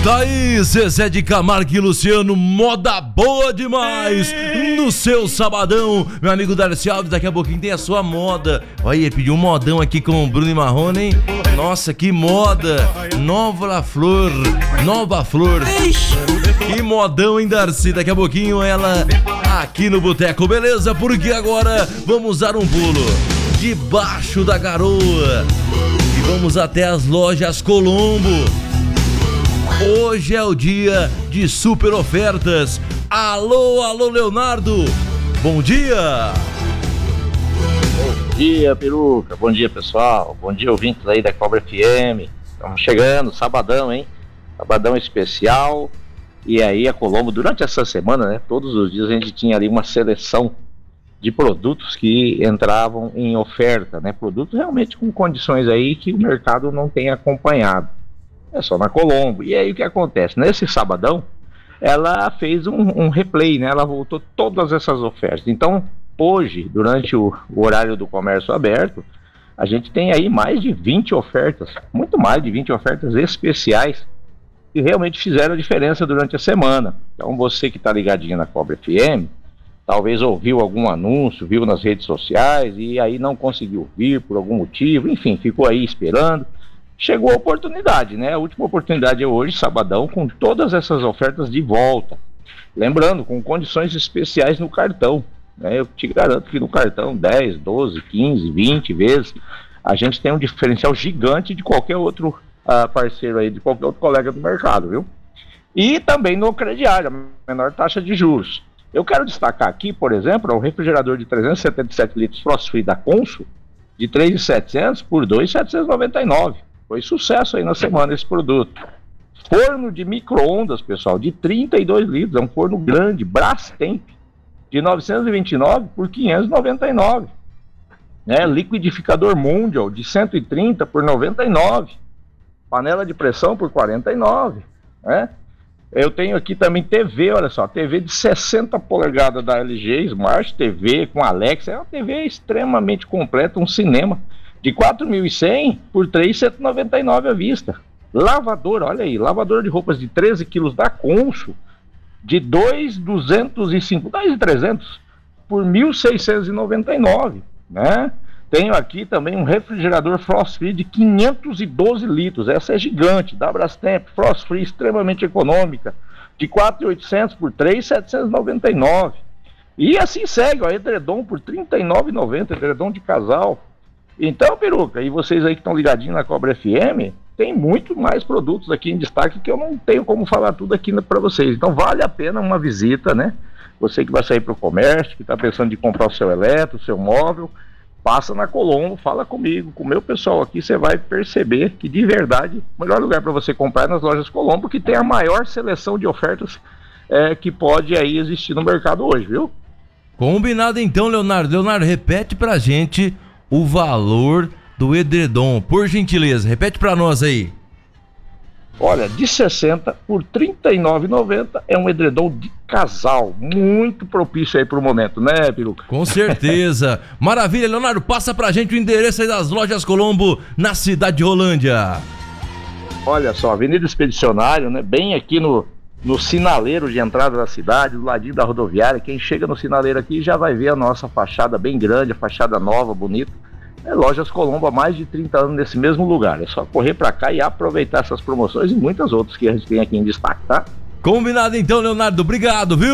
Daí, Zezé de Camargo e Luciano, moda boa demais no seu sabadão. Meu amigo Darcy Alves, daqui a pouquinho tem a sua moda. Olha, ele pediu um modão aqui com o Bruno e Marrone, hein? Nossa, que moda! Nova Flor. Que modão, hein, Darcy? Daqui a pouquinho ela aqui no Boteco, beleza? Porque agora vamos dar um pulo debaixo da garoa e vamos até as lojas Colombo. Hoje é o dia de super ofertas. Alô, Leonardo. Bom dia. Bom dia, Peruca. Bom dia, pessoal. Bom dia, ouvintes aí da Cobra FM. Estamos chegando, sabadão, hein? Sabadão especial. E aí a Colombo, durante essa semana, né? Todos os dias a gente tinha ali uma seleção de produtos que entravam em oferta, né? Produtos realmente com condições aí que o mercado não tem acompanhado. É só na Colombo. E aí o que acontece? Nesse sabadão, ela fez um replay, né? Ela voltou todas essas ofertas. Então, hoje, durante o horário do comércio aberto, a gente tem aí mais de 20 ofertas, muito mais de 20 ofertas especiais, que realmente fizeram a diferença durante a semana. Então, você que está ligadinho na Cobra FM, talvez ouviu algum anúncio, viu nas redes sociais, e aí não conseguiu vir por algum motivo, enfim, ficou aí esperando. Chegou a oportunidade, né? A última oportunidade é hoje, sabadão, com todas essas ofertas de volta. Lembrando, com condições especiais no cartão, né? Eu te garanto que no cartão 10, 12, 15, 20 vezes, a gente tem um diferencial gigante de qualquer outro parceiro aí, de qualquer outro colega do mercado, viu? E também no crediário, a menor taxa de juros. Eu quero destacar aqui, por exemplo, o refrigerador de 377 litros Frost Free da Consul, de 3.700 por 2.799. Foi sucesso aí na semana esse produto. Forno de micro-ondas, pessoal, de 32 litros. É um forno grande, Brastemp, de 929 por 599. Liquidificador Mundial, de 130 por 99. Panela de pressão por 49. Né? Eu tenho aqui também TV, olha só, TV de 60 polegadas da LG, Smart TV com Alexa. É uma TV extremamente completa, um cinema. De 4.100 por 3.199 à vista. Lavadora, olha aí, lavadora de roupas de 13 quilos da Consul, de 2.300 por 1.699, né? Tenho aqui também um refrigerador Frost Free de 512 litros, essa é gigante, da Brastemp, Frost Free, extremamente econômica, de 4.800 por 3.799. E assim segue, ó, edredom por R$ 39,90, edredom de casal. Então, Peruca, e vocês aí que estão ligadinhos na Cobra FM, tem muito mais produtos aqui em destaque que eu não tenho como falar tudo aqui para vocês. Então vale a pena uma visita, né? Você que vai sair para o comércio, que está pensando em comprar o seu eletro, o seu móvel, passa na Colombo, fala comigo, com o meu pessoal aqui, você vai perceber que de verdade o melhor lugar para você comprar é nas lojas Colombo, que tem a maior seleção de ofertas que pode aí existir no mercado hoje, viu? Combinado então, Leonardo. Leonardo, repete pra gente o valor do edredom, por gentileza, repete pra nós aí. Olha, de 60 por R$ 39,90 é um edredom de casal, muito propício aí pro momento, né, Peruca? Com certeza. Maravilha, Leonardo, passa pra gente o endereço aí das lojas Colombo na cidade de Rolândia. Olha só, Avenida Expedicionário, né, bem aqui no sinaleiro de entrada da cidade, do ladinho da rodoviária. Quem chega no sinaleiro aqui já vai ver a nossa fachada bem grande, a fachada nova, bonita. Lojas Colombo há mais de 30 anos nesse mesmo lugar. É só correr pra cá e aproveitar essas promoções e muitas outras que a gente tem aqui em destaque, tá? Combinado então, Leonardo. Obrigado, viu?